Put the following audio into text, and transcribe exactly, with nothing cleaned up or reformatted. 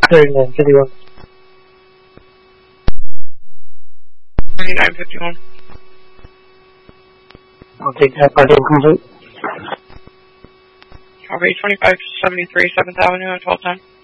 thirty-nine fifty-one. thirty-nine fifty-one. I'll take that part incomplete. Copy, twenty-five seventy-three, seventh Avenue at twelve ten.